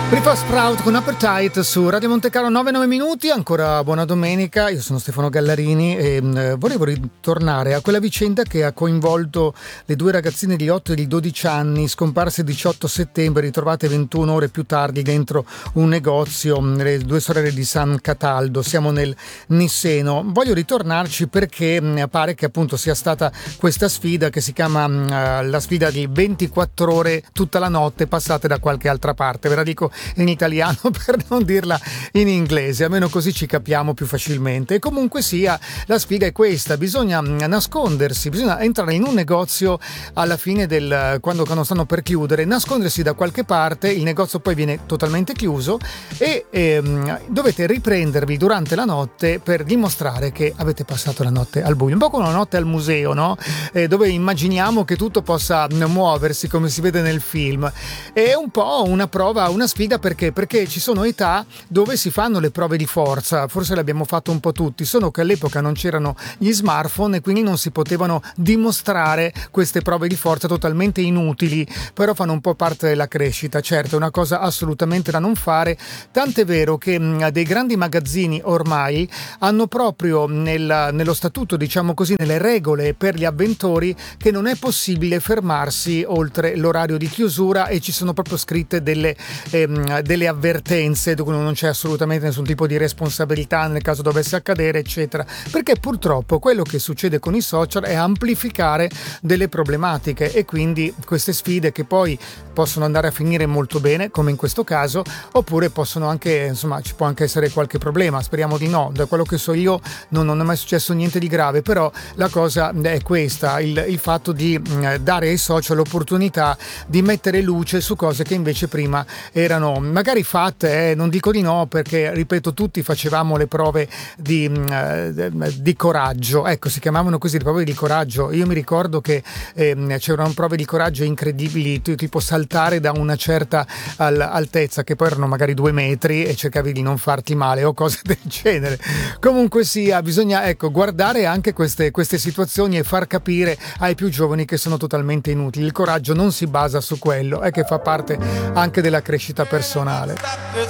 Rifa Sprout con Appetite su Radio Monte Carlo, 9 minuti, ancora buona domenica. Io sono Stefano Gallarini e volevo ritornare a quella vicenda che ha coinvolto le due ragazzine di 8 e di 12 anni scomparse il 18 settembre, ritrovate 21 ore più tardi dentro un negozio, le due sorelle di San Cataldo. Siamo nel Nisseno. Voglio ritornarci perché pare che appunto sia stata questa sfida che si chiama la sfida di 24 ore tutta la notte passate da qualche altra parte. Ve la dico in italiano per non dirla in inglese, almeno così ci capiamo più facilmente. E comunque sia, la sfiga è questa: bisogna nascondersi, bisogna entrare in un negozio alla fine quando stanno per chiudere, nascondersi da qualche parte. Il negozio poi viene totalmente chiuso e dovete riprendervi durante la notte per dimostrare che avete passato la notte al buio, un po' come una notte al museo, no? Dove immaginiamo che tutto possa muoversi come si vede nel film. È un po' una prova, una sfida. Perché ci sono età dove si fanno le prove di forza, forse le abbiamo fatto un po' tutti, solo che all'epoca non c'erano gli smartphone e quindi non si potevano dimostrare queste prove di forza totalmente inutili, però fanno un po' parte della crescita. Certo, è una cosa assolutamente da non fare, tant'è vero che dei grandi magazzini ormai hanno proprio nello statuto, diciamo così, nelle regole per gli avventori, che non è possibile fermarsi oltre l'orario di chiusura, e ci sono proprio scritte delle avvertenze dove non c'è assolutamente nessun tipo di responsabilità nel caso dovesse accadere, eccetera, perché purtroppo quello che succede con i social è amplificare delle problematiche, e quindi queste sfide che poi possono andare a finire molto bene, come in questo caso, oppure possono anche, insomma, ci può anche essere qualche problema. Speriamo di no, da quello che so io non è mai successo niente di grave, però la cosa è questa, il fatto di dare ai social l'opportunità di mettere luce su cose che invece prima erano magari fatte, non dico di no, perché ripeto, tutti facevamo le prove di coraggio, ecco, si chiamavano così, le prove di coraggio. Io mi ricordo che c'erano prove di coraggio incredibili, tipo saltare da una certa altezza, che poi erano magari 2 metri, e cercavi di non farti male o cose del genere. Comunque sia, bisogna guardare anche queste situazioni e far capire ai più giovani che sono totalmente inutili. Il coraggio non si basa su quello, è che fa parte anche della crescita personale.